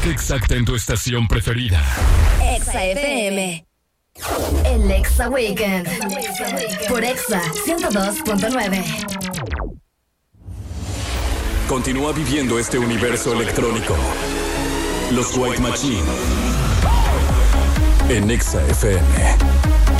música exacta en tu estación preferida. Exa FM. El Exa Weekend. Por Exa 102.9. Continúa viviendo este universo electrónico. Los White Machine. En Exa FM.